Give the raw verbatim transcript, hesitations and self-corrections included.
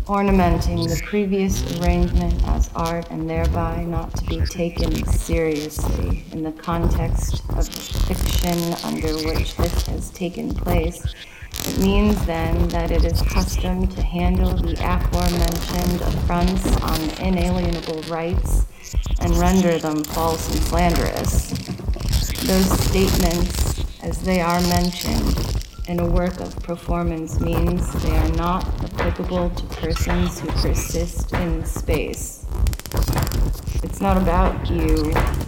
ornamenting the previous arrangement as art and thereby not to be taken seriously in the context of the fiction under which this has taken place, it means then that it is custom to handle the aforementioned affronts on inalienable rights and render them false and slanderous. Those statements, as they are mentioned in a work of performance, means they are not applicable to persons who persist in space. It's not about you,